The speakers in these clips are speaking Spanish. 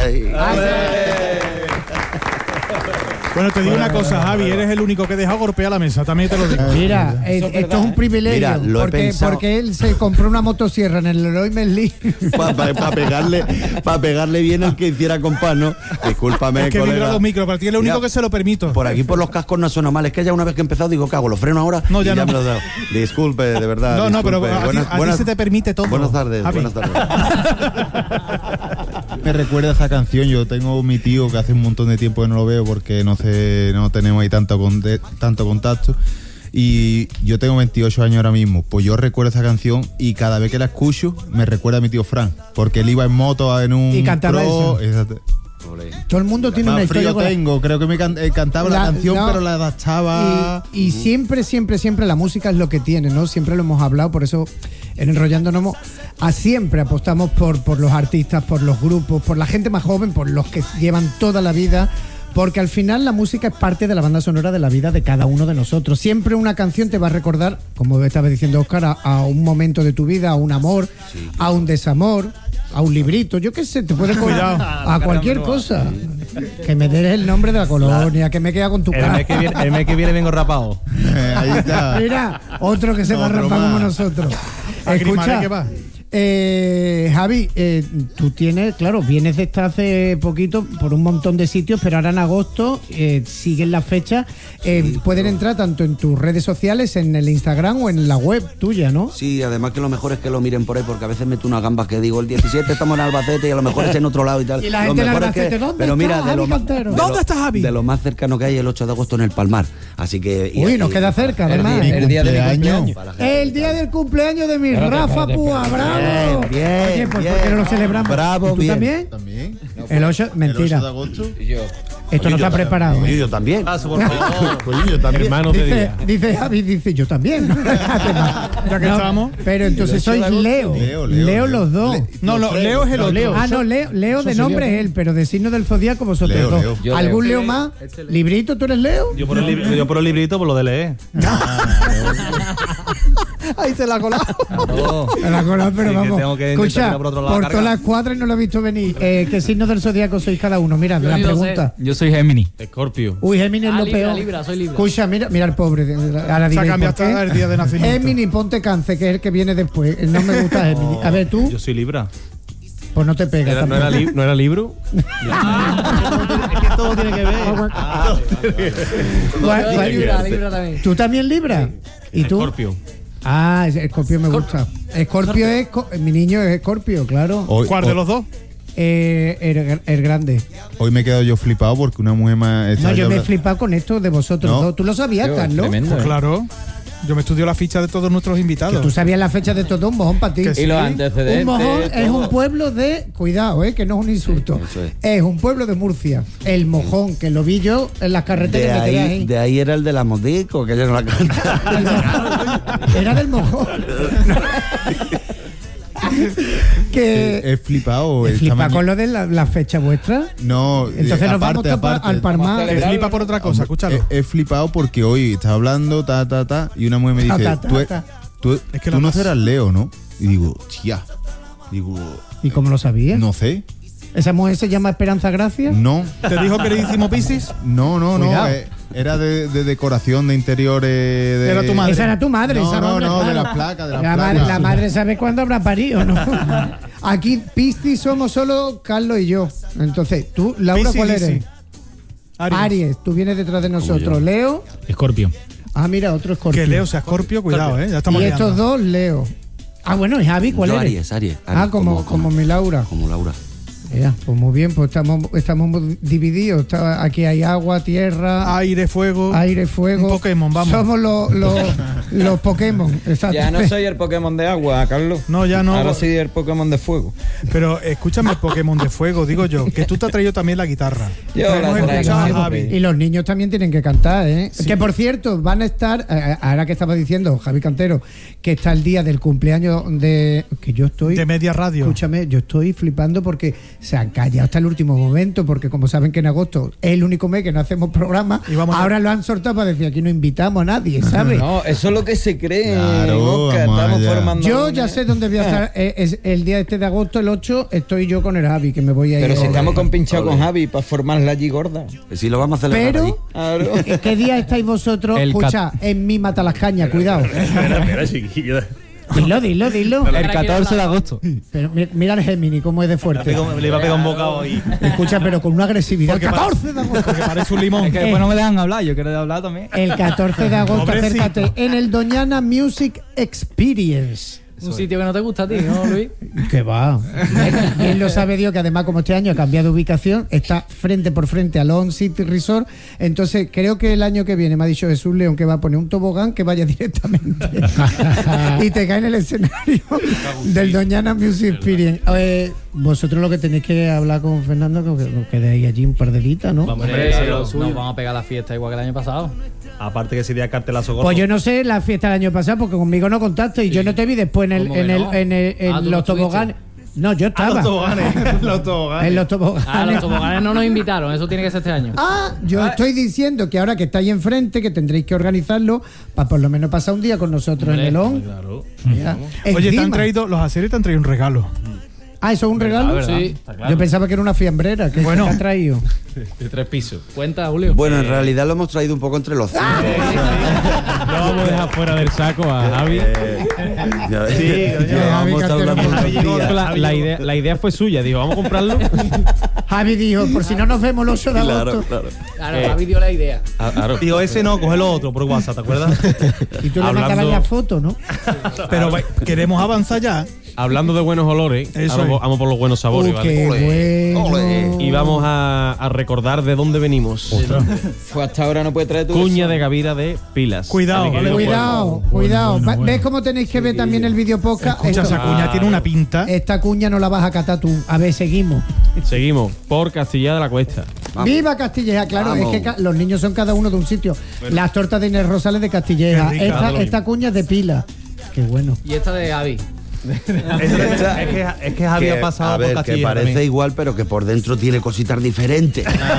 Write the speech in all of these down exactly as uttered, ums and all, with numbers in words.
Ay. Ay. Bueno, te digo una cosa, Javi, eres el único que deja golpear la mesa, también te lo digo. Mira, eh, es esto es un privilegio, Mira, porque, porque él se compró una motosierra en el Leroy Merlin. Para pa, pa pegarle, pa pegarle bien al que hiciera compás, ¿no? Discúlpame, es que vibra los micros, para ti es lo único Mira, que se lo permito. Por aquí por los cascos no suena mal, es que ya una vez que he empezado digo, ¿qué hago? ¿Lo freno ahora? No, ya y no. ya me lo he dado. Disculpe, de verdad. No, disculpe. no, pero a, buenas, ti, a buenas, ti se te permite todo. Buenas tardes, Javi. buenas tardes. Me recuerda esa canción. Yo tengo mi tío que hace un montón de tiempo que no lo veo porque no sé, no tenemos ahí tanto, con, tanto contacto. Y yo tengo veintiocho años ahora mismo. Pues yo recuerdo esa canción y cada vez que la escucho me recuerda a mi tío Fran, porque él iba en moto en un y cantaba pro, eso. Exacto. Todo el mundo tiene Más una historia. frío tengo, la... creo que me can eh, cantaba la, la canción, no, pero la adaptaba. Y, y siempre, siempre, siempre la música es lo que tiene, ¿no? Siempre lo hemos hablado, por eso en Enrollándonos a siempre apostamos por, por los artistas, por los grupos, por la gente más joven, por los que llevan toda la vida. Porque al final la música es parte de la banda sonora de la vida de cada uno de nosotros. Siempre una canción te va a recordar, como estaba diciendo Óscar, a, a un momento de tu vida, a un amor, sí, a un desamor, a un librito, yo qué sé, te puede cuidar a cualquier cosa. Que me des el nombre de la colonia, que me queda con tu cara. El mes que viene, el mes que viene vengo rapado. Ahí está. Mira, otro que se no, va a rapar como nosotros. Escucha, ¿qué va? Eh, Javi, eh, tú tienes, claro, vienes de esta hace poquito por un montón de sitios, pero ahora en agosto eh, siguen las fechas. Eh, sí, pueden pero... entrar tanto en tus redes sociales, en el Instagram o en la web tuya, ¿no? Sí, además que lo mejor es que lo miren por ahí, porque a veces meto unas gambas que digo, el diecisiete estamos en Albacete y a lo mejor es en otro lado y tal. Y la gente en Albacete, es que, ¿dónde pero está mira, Javi de lo Cantero? De ¿Dónde lo, está Javi? De lo más cercano que hay el ocho de agosto en el Palmar. Así que... Y, Uy, nos queda cerca, además. El, el día de mi cumpleaños. El día del cumpleaños de mi Rafa Púa, bravo. Bien, bien. Oye, pues ¿por qué no lo celebramos? Bravo, ¿Y tú bien. también? También. No, el ocho, mentira. El ocho de agosto. Y yo. Esto no está preparado. Yo, yo también. Paso, por favor. Pues yo también. Hermano dice, de día. dice Javi, dice yo también. Ya que no, estamos. Pero entonces sois Leo. Leo, Leo, Leo, Leo los dos. Le, no, no, Leo es el otro. Leo. Ah, no, Leo, Leo de nombre es él, pero de signo del zodiaco vosotros Leo, dos. Leo. Yo ¿Algún Leo. Leo más? ¿Librito? ¿Tú eres Leo? Yo por, el libro, yo por el librito, por lo de leer. Ahí se la ha colado. No. Me la colado, pero Sí, que vamos. tengo que Escucha, intentar por otro lado por cargar. todas las cuadras no lo he visto venir. Eh, ¿Qué signo del zodiaco sois cada uno? Mira, Yo la ni lo pregunta. sé. Yo soy Géminis. Escorpio. Uy, Géminis es Ah, lo Libra, peor. Libra, soy Libra. Escucha, mira, mira el pobre. Ahora Se ha diré, cambiado ¿por qué? hasta el día de nacimiento. Géminis, ponte Cáncer, que es el que viene después. No me gusta Géminis. A ver, tú, Yo soy Libra. pues no te pegas. Era, ¿No, tampoco. era li, ¿No era libro? Es que todo tiene que ver. Ah, Yo soy Libra, Libra también. ¿Tú también Libra? ¿Y tú? Escorpio. Ah, Escorpio me gusta. Escorpio es, co- mi niño es Escorpio, claro. Hoy, ¿Cuál de hoy- los dos? Eh, el, el grande. hoy me he quedado yo flipado porque una mujer más. No, yo me he flipado con esto de vosotros ¿No? dos. ¿Tú lo sabías, Tío, Carlos? tremendo, Pues ¿eh? claro. Yo me estudio la ficha de todos nuestros Que invitados. tú sabías la fecha de todo, un mojón para ti. Que sí. Y los Un antecedentes. Un mojón es todo. un pueblo de... Cuidado, eh, que no es un insulto. Eso es. Es un pueblo de Murcia. El mojón, que lo vi yo en las De carreteras de ahí, de ahí era el de la modico, que ella no la canta. Era del mojón. que... He flipado. esta Flipa mañana- con lo de la, la fecha vuestra. No, Entonces eh, nos vamos aparte, todos pa- aparte. al Palmar. Me flipa por otra cosa, escúchalo. He, he flipado porque hoy estaba hablando, ta, ta, ta, y una mujer me Ta, dice, ta, ta, tú, ta. tú, Es que tú lo no más- serás Leo, ¿no? Y digo, tía, digo, ¿Y cómo lo sabías? no sé, ¿Esa mujer se llama Esperanza Gracia? no, ¿Te dijo que le hicimos Piscis? no, no, no, Cuidado. eh, era de, de decoración de interiores. De, Era tu madre. Esa era tu madre. No, esa no, hombre, no, de claro. las placas, de las la, placas. madre, la madre sabe cuándo habrá parido, ¿no? Aquí, Piscis, somos solo Carlos y yo. Entonces, tú, Laura, Piscis, ¿cuál eres? Piscis. Aries. Aries, tú vienes detrás de nosotros. Leo. Escorpio. Ah, mira, otro Escorpio. Que Leo sea Escorpio, cuidado, eh. Ya estamos Y liando. estos dos, Leo. Ah, bueno, ¿y Javi cuál Yo eres? Aries, Aries, Ah, Aries, como, como- como, como- mi Laura. Como Laura. Ya, pues muy bien, pues estamos, estamos muy divididos. Está- aquí hay agua, tierra, Aire, fuego. aire, fuego. Un Pokémon, vamos. Somos los, los, los Pokémon, exacto. Ya no soy el Pokémon de agua, Carlos. No, ya no. Ahora soy el Pokémon de fuego. Pero escúchame, el Pokémon de fuego, digo yo, que tú te has traído también la guitarra. Yo Te la hemos traigo escuchado a siempre. Javi. Y los niños también tienen que cantar, ¿eh? Que por cierto, van a estar, eh, ahora que estaba diciendo Javi Cantero, que está el día del cumpleaños de. Que yo estoy. De Media Radio. Escúchame, yo estoy flipando porque se han callado hasta el último momento, porque como saben que en agosto es el único mes que no hacemos programa, ahora lo han soltado para decir aquí no invitamos a nadie, ¿sabes? No, eso es lo que se cree. Claro, Oscar, vamos estamos allá. formando. Yo ya sé dónde voy a estar. eh, es el día este de agosto, el ocho, estoy yo con el Javi, que me voy a ir. Pero si a- estamos compinchados con Javi para formarla allí gorda. Si lo vamos a celebrar allí. Pero, Claro. ¿qué día estáis vosotros? El Escucha, en mi mata las cañas, cuidado. Espera, espera, chiquillo. Dilo, dilo, dilo. El catorce de agosto. Pero mi- mira el Gemini, cómo es de fuerte. Le iba a pegar un bocado ahí. Escucha, pero con una agresividad. Porque El pa- catorce de agosto. Porque parece un limón. Es que después no me dejan hablar, yo quiero hablar también. El catorce de agosto, Pobrecito. acércate en el Doñana Music Experience. Un sitio que no te gusta a ti, ¿no, Luis? Que va. Él lo sabe Dios, que además como este año ha cambiado de ubicación, está frente por frente a Long City Resort. Entonces creo que el año que viene me ha dicho Jesús León que va a poner un tobogán que vaya directamente y te cae en el escenario del Doñana Music Experience. Eh, vosotros lo que tenéis que hablar con Fernando, que os quedéis allí un par de ditas, ¿no? Vamos, Hombre, sí, nos lo suyo. vamos a pegar la fiesta igual que el año pasado. Aparte que ese día cartelazo gordo. Pues yo no sé la fiesta del año pasado porque conmigo no contaste y yo no te vi después en el, ¿Cómo que en el, no? en el- en Ah, ¿tú no los estuviste? toboganes. No, yo Ah, estaba. los toboganes. Los toboganes. En los toboganes. Ah, los toboganes no nos invitaron, eso tiene que ser este año. Ah, yo estoy diciendo que ahora que estáis enfrente, que tendréis que organizarlo para por lo menos pasar un día con nosotros en Hombre, el ON. Claro. Mira, Oye, te encima. han traído, los aceres te han traído un regalo. Ah, ¿eso es un regalo? ¿verdad? Sí. Está claro. Yo pensaba que era una fiambrera que Bueno. te ha traído. De tres pisos. Cuenta, Julio. Bueno, en realidad lo hemos traído un poco entre los cinco. Ah. No vamos a dejar fuera del saco a Javi. Ya, Sí, coño. ya vamos Javi hablando Castelo. unos días. La, la idea, la idea fue suya, digo, vamos a comprarlo. Javi dijo, por si no nos vemos el ocho de Claro, agosto. claro. Claro, Javi dio la idea. Ah, claro. Digo, ese no, coge lo otro por WhatsApp, ¿te acuerdas? Y tú le Hablando- mandabas la foto, ¿no? Pero ve- queremos avanzar ya. Hablando de buenos olores, Eso vamos, es. vamos por los buenos sabores, Uh, ¿vale? qué bueno. ole. Y vamos a, a recordar de dónde venimos. Pues hasta ahora no puede traer tu Cuña versión. de Gavira de Pilas. Cuidado, Mi querido Cuidado, Juanjo. cuidado. bueno, Va- bueno. ¿Ves cómo tenéis que ver también el vídeo podcast? Escucha, Esto- esa cuña tiene una pinta. Esta cuña no la vas a catar tú. A ver, seguimos. Seguimos por Castilla de la Cuesta. Vamos. ¡Viva Castilleja! Claro, Vamos. es que ca- los niños son cada uno de un sitio. Las tortas de Inés Rosales de Castilleja. Qué rica, Esta, lo esta cuña es de pila. Qué bueno. Y esta de Javi. es, que, es que Javi Que, ha pasado a ver, por que Castilla parece también. igual, pero que por dentro tiene cositas diferentes.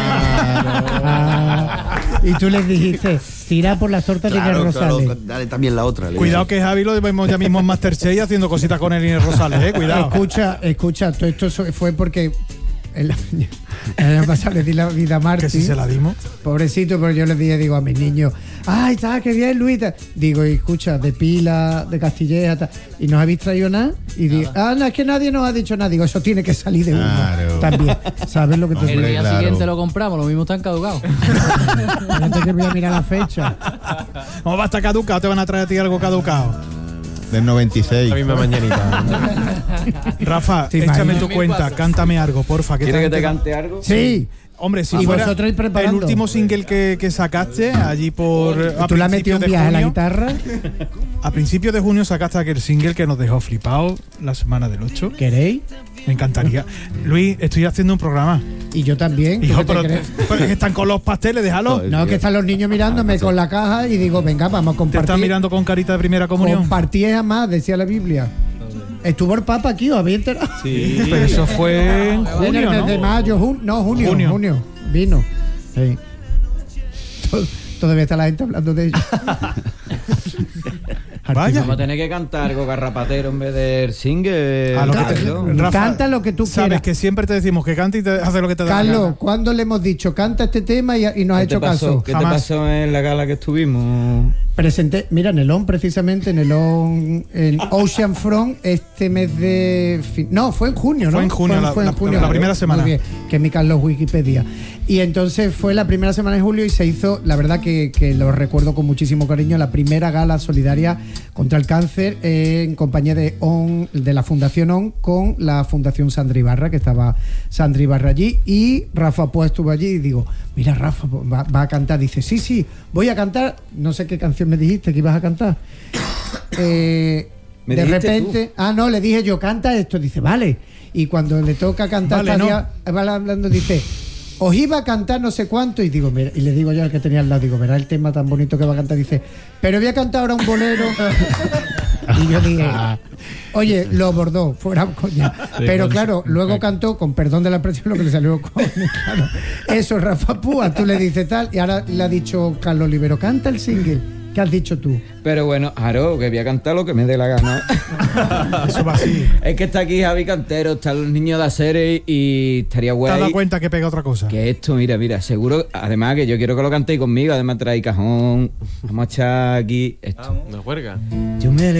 Ah, y tú les dijiste, tira por las tortas de Inés Claro, Rosales. claro, dale también la otra. le Cuidado dije. que Javi lo vemos ya mismo en Masterchef haciendo cositas con el Inés Rosales, eh. Cuidado. Escucha, escucha, todo esto so- fue porque el año, el año pasado le di la vida a Martín. Que si se la dimos. Pobrecito, pero yo les dije, digo a mis niños, ay, está, qué bien, Luis. ta". Digo, y escucha, de pila, de Castilleja, ta". y no habéis traído nada. Y digo, ah, no, es que nadie nos ha dicho nada. Digo, eso tiene que salir de uno. Claro. También. ¿Sabes lo que te Hombre, El digo? día claro. siguiente lo compramos, lo mismo están caducados. Fíjate que voy a mirar la fecha. ¿Cómo va a estar caducado? ¿Te van a traer a ti algo caducado? Del noventa y seis. La misma mañanita. Rafa, ¿Te échame imaginas? tu cuenta, cántame algo, porfa. ¿Quieres que te esta cante algo? Sí. Hombre, si Y fuera vosotros ir el preparando. último single que, que sacaste allí por a ¿Tú le has metido principios un de viaje a la junio, guitarra? a principios de junio sacaste aquel single que nos dejó flipado la semana del ocho. ¿Queréis? Me encantaría. Luis, estoy haciendo un programa. Y yo también. ¿Tú Hijo, qué te pero, crees? pero es que están con los pasteles, déjalo. Joder. No, que están los niños mirándome con la caja y digo, venga, vamos a Te compartir. están mirando con carita de primera comunión. Compartí jamás, decía la Biblia. Estuvo el Papa aquí, ¿os habéis enterado? Sí, pero eso fue en En el junio, mes ¿no? de mayo, jun- no, junio, Junio. junio. Vino. Sí. To- Todavía está la gente hablando de ello. Vaya. Vamos a tener que cantar algo garrapatero en vez del single. A lo que te- Carlos. Rafa, Canta lo que tú Sabes quieras. que siempre te decimos que cante y te hace lo que te da la Carlos, gana. ¿cuándo le hemos dicho canta este tema y, y nos ha ¿Qué hecho te pasó? caso? ¿Qué te Jamás. pasó en la gala que estuvimos? Presenté, mira, en el ON precisamente, en el ON, en Ocean Front, este mes de... fin- no, fue en junio, ¿no? Fue en junio, la- la- la primera semana. Muy bien, que mi Carlos Wikipedia. Y entonces fue la primera semana de julio y se hizo, la verdad que, que lo recuerdo con muchísimo cariño, la primera gala solidaria contra el cáncer eh, en compañía de ON, de la Fundación ON, con la Fundación Sandra Ibarra, que estaba Sandra Ibarra allí, y Rafa Pues estuvo allí y digo, mira, Rafa va, va a cantar. Dice, sí, sí, voy a cantar, no sé qué canción me dijiste que ibas a cantar. Eh, ¿Me de dijiste repente, ah, no, le dije yo, canta esto. Dice, vale. Y cuando le toca cantar, Vale, está ¿no? día- va hablando, dice, os iba a cantar no sé cuánto. Y digo, mira, y le digo yo al que tenía al lado, digo, verá el tema tan bonito que va a cantar. Dice, pero voy a cantar ahora un bolero. Y yo dije, oye, lo bordó, fuera coña. Pero claro, luego cantó, con perdón de la expresión, lo que le salió con. Claro, eso, Rafa Púa, tú le dices tal, y ahora le ha dicho Carlos Olivero, canta el single. ¿Qué has dicho tú? Pero bueno, Aro, que voy a cantar lo que me dé la gana. Eso va así. Es que está aquí Javi Cantero, están los niños de Aceres y estaría ¿Te has dado guay. cuenta que pega otra cosa? Que esto, mira, mira, seguro, además que yo quiero que lo cantéis conmigo, además traéis cajón, vamos a echar aquí esto. Una juerga. Yo me